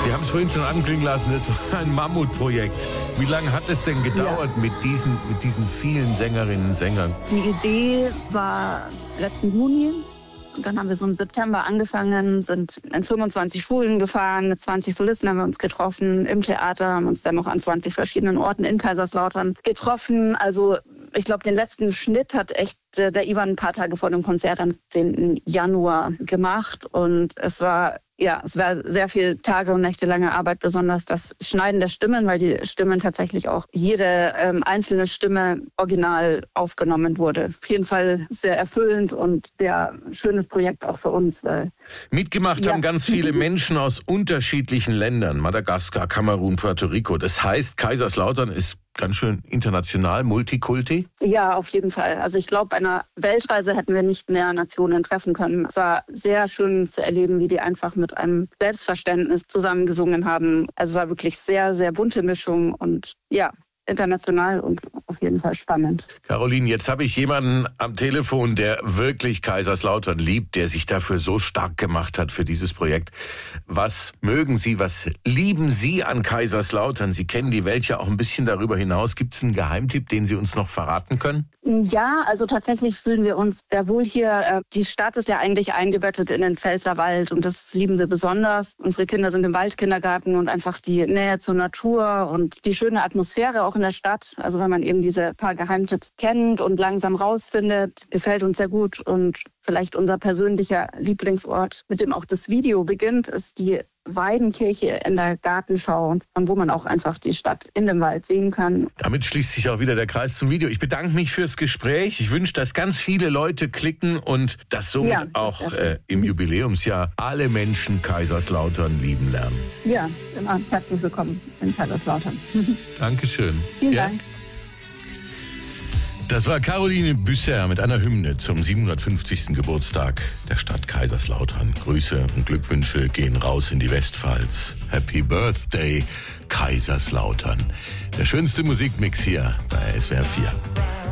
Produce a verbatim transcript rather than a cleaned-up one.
Sie haben es vorhin schon anklingen lassen, es war ein Mammutprojekt. Wie lange hat es denn gedauert ja. mit, diesen, mit diesen vielen Sängerinnen und Sängern? Die Idee war letzten Juni. Und dann haben wir so im September angefangen, sind in fünfundzwanzig Schulen gefahren, mit zwanzig Solisten haben wir uns getroffen, im Theater, haben uns dann noch an zwanzig verschiedenen Orten in Kaiserslautern getroffen. Also ich glaube, den letzten Schnitt hat echt äh, der Ivan ein paar Tage vor dem Konzert am zehnten Januar gemacht. Und es war, ja, es war sehr viel Tage und Nächte lange Arbeit, besonders das Schneiden der Stimmen, weil die Stimmen tatsächlich auch jede ähm, einzelne Stimme original aufgenommen wurde. Auf jeden Fall sehr erfüllend und sehr schönes Projekt auch für uns. Weil, Mitgemacht ja. haben ganz viele Menschen aus unterschiedlichen Ländern, Madagaskar, Kamerun, Puerto Rico. Das heißt, Kaiserslautern ist ganz schön international, Multikulti? Ja, auf jeden Fall. Also ich glaube, bei einer Weltreise hätten wir nicht mehr Nationen treffen können. Es war sehr schön zu erleben, wie die einfach mit einem Selbstverständnis zusammengesungen haben. Also es war wirklich sehr, sehr bunte Mischung und ja, international und auf jeden Fall spannend. Caroline, jetzt habe ich jemanden am Telefon, der wirklich Kaiserslautern liebt, der sich dafür so stark gemacht hat für dieses Projekt. Was mögen Sie, was lieben Sie an Kaiserslautern? Sie kennen die Welt ja auch ein bisschen darüber hinaus. Gibt es einen Geheimtipp, den Sie uns noch verraten können? Ja, also tatsächlich fühlen wir uns sehr wohl hier. Die Stadt ist ja eigentlich eingebettet in den Pfälzerwald und das lieben wir besonders. Unsere Kinder sind im Waldkindergarten und einfach die Nähe zur Natur und die schöne Atmosphäre auch in der Stadt. Also wenn man eben diese paar Geheimtipps kennt und langsam rausfindet, gefällt uns sehr gut. Und vielleicht unser persönlicher Lieblingsort, mit dem auch das Video beginnt, ist die Weidenkirche in der Gartenschau, wo man auch einfach die Stadt in dem Wald sehen kann. Damit schließt sich auch wieder der Kreis zum Video. Ich bedanke mich fürs Gespräch. Ich wünsche, dass ganz viele Leute klicken und dass somit ja, auch äh, im Jubiläumsjahr alle Menschen Kaiserslautern lieben lernen. Ja, immer herzlich willkommen in Kaiserslautern. Dankeschön. Vielen ja. Dank. Das war Caroline Büsser mit einer Hymne zum siebenhundertfünfzigsten Geburtstag der Stadt Kaiserslautern. Grüße und Glückwünsche gehen raus in die Westpfalz. Happy Birthday, Kaiserslautern. Der schönste Musikmix hier bei S W R vier.